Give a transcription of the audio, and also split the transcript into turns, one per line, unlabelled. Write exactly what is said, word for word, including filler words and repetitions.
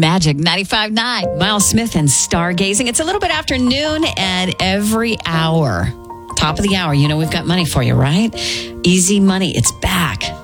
Magic ninety-five point nine. Miles Smith and Stargazing. It's a little bit after noon, and every hour, top of the hour, you know we've got money for you, right? Easy Money, it's back.